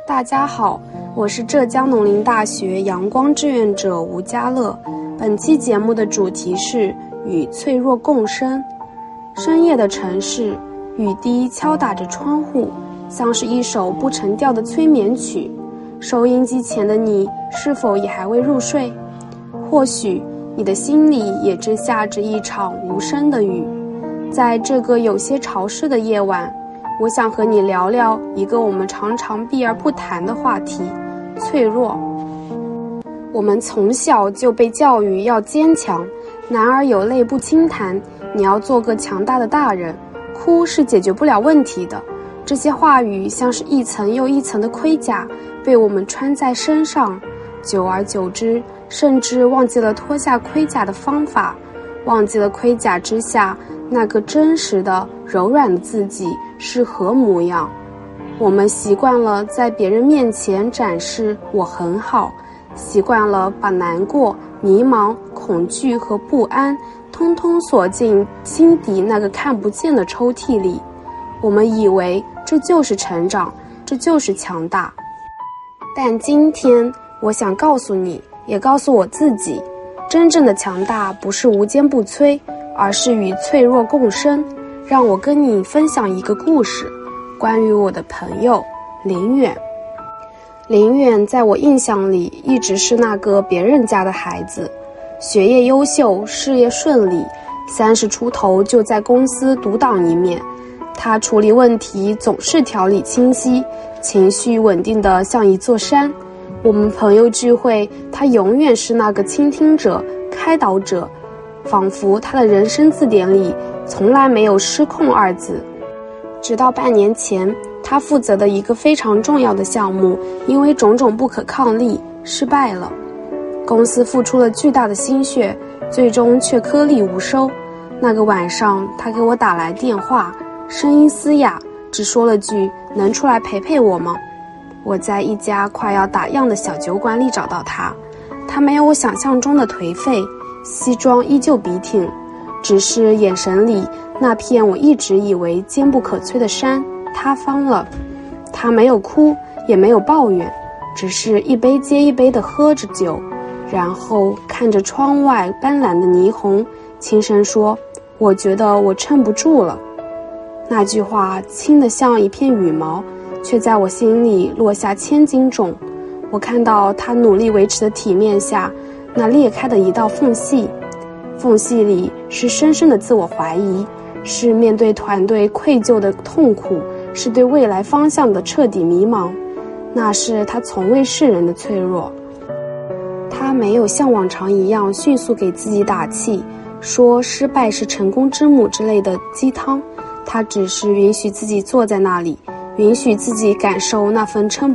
大家好，我是浙江农林大学阳光志愿者吴家乐。本期节目的主题是与脆弱共生。深夜的城市，雨滴敲打着窗户，像是一首不成调的催眠曲。收音机前的你，是否也还未入睡？或许你的心里也正下着一场无声的雨。在这个有些潮湿的夜晚，我想和你聊聊一个我们常常避而不谈的话题——脆弱。我们从小就被教育要坚强，男儿有泪不轻弹，你要做个强大的大人，哭是解决不了问题的。这些话语像是一层又一层的盔甲，被我们穿在身上，久而久之，甚至忘记了脱下盔甲的方法，忘记了盔甲之下那个真实的柔软的自己是何模样。我们习惯了在别人面前展示我很好，习惯了把难过、迷茫、恐惧和不安通通锁进心底那个看不见的抽屉里。我们以为这就是成长，这就是强大。但今天我想告诉你，也告诉我自己，真正的强大不是无坚不摧，而是与脆弱共生。让我跟你分享一个故事，关于我的朋友林远。林远在我印象里一直是那个别人家的孩子，学业优秀，事业顺利，30出头就在公司独当一面。他处理问题总是条理清晰，情绪稳定得像一座山。我们朋友聚会，他永远是那个倾听者、开导者，仿佛他的人生字典里从来没有失控2字。直到半年前，他负责的一个非常重要的项目，因为种种不可抗力失败了。公司付出了巨大的心血，最终却颗粒无收。那个晚上，他给我打来电话，声音嘶哑，只说了句：“能出来陪陪我吗？”我在一家快要打烊的小酒馆里找到他，他没有我想象中的颓废，西装依旧笔挺，只是眼神里那片我一直以为坚不可摧的山塌方了。他没有哭，也没有抱怨，只是一杯接一杯地喝着酒，然后看着窗外斑斓的霓虹，轻声说：“我觉得我撑不住了。”那句话轻得像一片羽毛，却在我心里落下千斤重。我看到他努力维持的体面下那裂开的一道缝隙，缝隙里是深深的自我怀疑，是面对团队愧疚的痛苦，是对未来方向的彻底迷茫。那是他从未示人的脆弱。他没有像往常一样迅速给自己打气，说失败是成功之母之类的鸡汤，他只是允许自己坐在那里，允许自己感受那份撑